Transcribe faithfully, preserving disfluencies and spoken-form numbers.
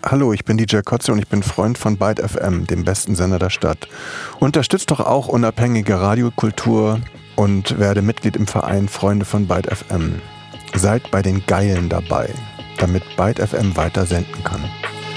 Hallo, ich bin D J Kotze und ich bin Freund von Byte F M, dem besten Sender der Stadt. Unterstützt doch auch unabhängige Radiokultur und werde Mitglied im Verein Freunde von Byte F M. Seid bei den Geilen dabei, damit Byte F M weiter senden kann.